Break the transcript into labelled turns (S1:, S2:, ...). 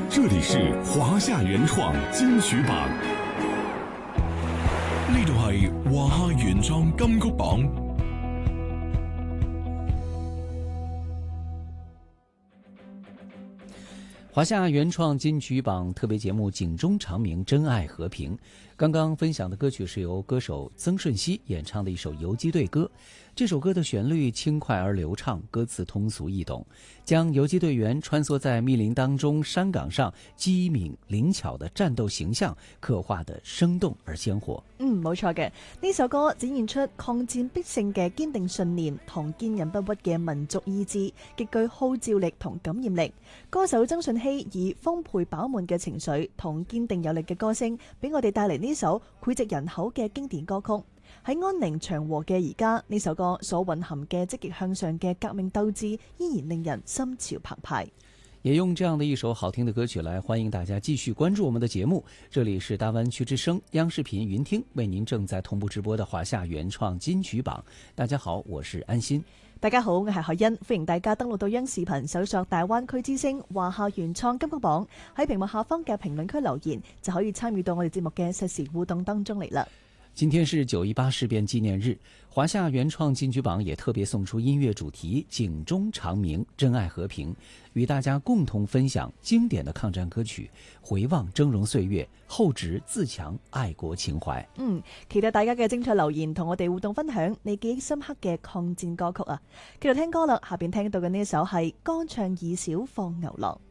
S1: 这里是华夏原創金曲榜，
S2: 呢度係華夏原創金曲榜。
S3: 华夏原创金曲榜特别节目《警钟长鸣真爱和平》，刚刚分享的歌曲是由歌手曾舜晞演唱的一首游击队歌。这首歌的旋律轻快而流畅，歌词通俗易懂，将游击队员穿梭在密林当中山岗上机敏靈巧的戰鬥形象刻畫得生動而鮮活。
S4: 冇錯嘅，呢首歌展現出抗戰必勝嘅堅定信念同堅韌不屈嘅民族意志，極具號召力同感染力。歌手曾舜晞以豐沛飽滿嘅情緒同堅定有力嘅歌聲，俾我哋帶嚟呢首膾炙人口嘅經典歌曲。喺安寧祥和嘅而家，呢首歌所蘊含嘅積極向上嘅革命鬥志，依然令人心潮澎湃。
S3: 也用這樣的一首好聽的歌曲來歡迎大家繼續關注我們的節目。這裡是大灣區之聲央視頻雲聽為您正在同步直播的華夏原創金曲榜。大家好，我是安心。
S4: 大家好，我係海欣，歡迎大家登錄到央視頻搜索大灣區之聲華夏原創金曲榜，喺屏幕下方嘅評論區留言就可以參與到我哋節目嘅實時互動當中嚟啦。
S3: 今天是9·18事變紀念日，華夏原創金曲榜也特別送出音樂主題警鐘長鳴真愛和平，與大家共同分享經典的抗戰歌曲，回望崢嶸歲月，厚植自強愛國情懷。
S4: 期待大家嘅精彩留言同我哋互動分享你記憶深刻嘅抗戰歌曲啊！繼續聽歌啦，下邊聽到嘅呢首係歌唱二小放牛郎。